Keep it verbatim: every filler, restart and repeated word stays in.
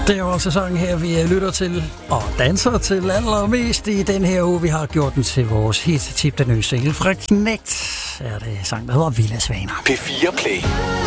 Det er jo altså sangen her, vi lytter til og danser til allermest i den her uge. Vi har gjort den til vores hit, tip den nye single fra Knægt. Er det sang, der hedder Villa Svaner. P fire Play.